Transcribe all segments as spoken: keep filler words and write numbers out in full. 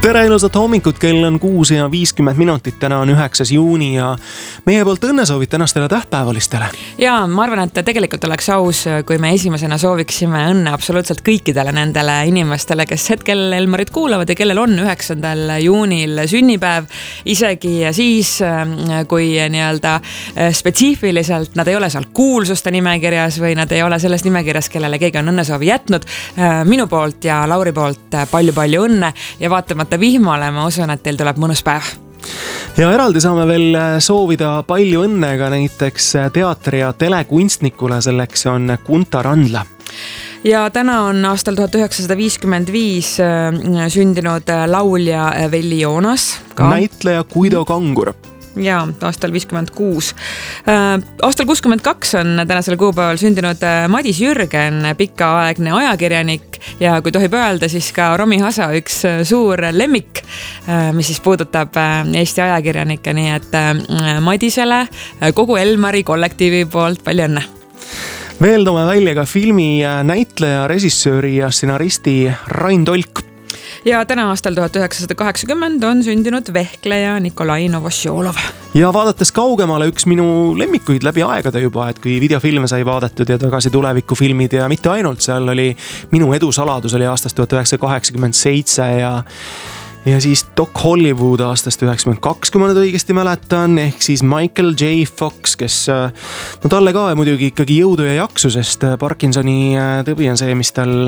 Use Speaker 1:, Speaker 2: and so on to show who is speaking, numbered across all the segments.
Speaker 1: tere ilusat hommikut, kell on kuus ja viiskümmend minutit, täna on üheksas juuni ja meie poolt õnnesoovid tänastele tähtpäevalistele.
Speaker 2: Ja ma arvan, et tegelikult oleks aus, kui me esimesena sooviksime õnne absoluutselt kõikidele nendele inimestele, kes hetkel Elmarit kuulavad ja kellel on üheksandal juunil sünnipäev, isegi siis, kui nii-öelda spetsiifiliselt nad ei ole seal kuulsuste nimekirjas või nad ei ole selles nimekirjas, kellele keegi on õnnesoovi jätnud. Minu poolt ja Lauri poolt palju-palju õnne ja vaatamata vihmale, ma usun, et teil tuleb mõnus päev.
Speaker 1: Ja eraldi saame veel soovida palju õnne ka näiteks teatri- ja telekunstnikule, selleks on Gunta Randla.
Speaker 2: Ja täna on aastal tuhat üheksasada viiskümmend viis sündinud laulja Velli Joonas. Ka.
Speaker 1: Näitleja Guido Kangur.
Speaker 2: Ja aastal viiskümmend kuus. Aastal kuuskümmend kaks on tänasel kuupäeval sündinud Madis Jürgen, pikaaegne ajakirjanik ja kui tohib öelda, siis ka Romi Hasa üks suur lemmik, mis siis puudutab Eesti ajakirjanikke, nii et Madisele kogu Elmari kollektiivi poolt palju õnne.
Speaker 1: Veel toome välja ka filmi näitleja, režissööri ja stsenaristi Rain Tolk.
Speaker 2: Ja täna aastal tuhat üheksasada kaheksakümmend on sündinud vehkleja Nikolai Novosjolov.
Speaker 1: Ja vaadates kaugemale üks minu lemmikuid läbi aegade juba, et kui videofilme sai vaadatud ja tagasi tuleviku filmid ja mitte ainult, seal oli Minu edusaladus oli aastast tuhat üheksasada kaheksakümmend seitse ja ja siis Doc Hollywood aastast üheksakümmend kaks, kui ma nüüd õigesti mäletan, ehk siis Michael J. Fox, kes no talle ka muidugi ikkagi jõudu ja jaksu, sest Parkinsoni tõbi on see, mis tal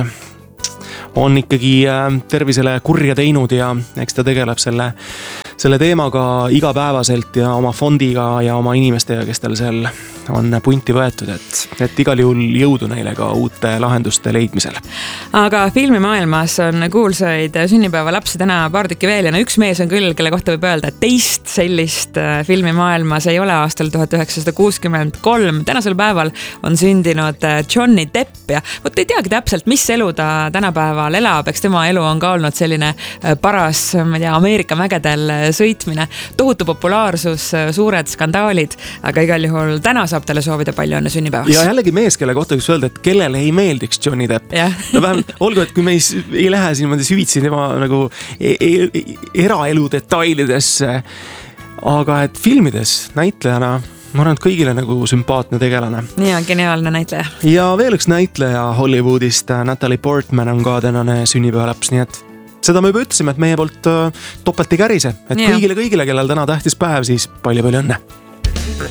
Speaker 1: on ikkagi tervisele kurja teinud ja eks ta tegeleb selle, selle teemaga igapäevaselt ja oma fondiga ja oma inimestega, kes tal seal on punti võetud, et, et igal juhul jõudu neile ka uute lahenduste leidmisel.
Speaker 2: Aga filmimaailmas on kuulsaid sünnipäeva lapsi täna paar tükki veel ja no üks mees on küll, kelle kohta võib öelda, et teist sellist filmimaailmas ei ole aastal tuhat üheksasada kuuskümmend kolm. Tänasel päeval on sündinud Johnny Depp ja võt ei teagi täpselt, mis elu ta tänapäeval elab, eks tema elu on ka olnud selline paras, ma ei tea, Ameerika mägedel sõitmine, tohutu populaarsus, suured skandaalid, aga igal juhul täna saab talle soovida palju õnne sünnipäevaks.
Speaker 1: Ja jällegi mees, kelle kohta võiks öelda, et kellele ei meeldiks Johnny Depp. No vähemalt olgu, et kui me ei, ei lähe siin süvitsi tema nagu e e eraelu detailidesse, aga et filmides näitlejana ma arvan, et kõigile nagu sümpaatne tegelane.
Speaker 2: Ja geniaalne näitleja.
Speaker 1: Ja veel üks näitleja Hollywoodist, Natalie Portman on ka tänane sünnipäevalaps, nii et seda me juba ütlesime, et meie poolt topelt ei kärise, et kõigile-kõigile, kellel täna tähtis päev, siis palju-palju õnne.